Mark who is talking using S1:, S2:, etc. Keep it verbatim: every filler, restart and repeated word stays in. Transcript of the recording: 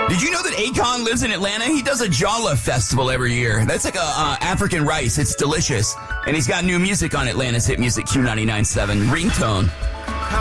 S1: Did you know that Akon lives in Atlanta? He does a Jollof festival every year. That's like a uh, African rice. It's delicious. And he's got new music on Atlanta's hit music Q ninety-nine point seven. Ringtone.